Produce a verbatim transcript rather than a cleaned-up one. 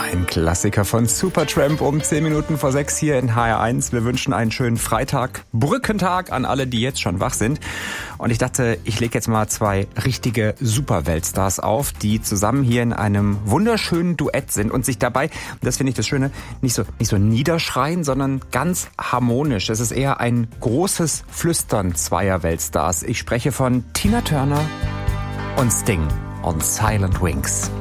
Ein Klassiker von Supertramp um zehn Minuten vor sechs hier in H R eins. Wir wünschen einen schönen Freitag, Brückentag an alle, die jetzt schon wach sind. Und ich dachte, ich lege jetzt mal zwei richtige Super-Weltstars auf, die zusammen hier in einem wunderschönen Duett sind und sich dabei, das finde ich das Schöne, nicht so, nicht so niederschreien, sondern ganz harmonisch. Es ist eher ein großes Flüstern zweier Weltstars. Ich spreche von Tina Turner und Sting on Silent Wings.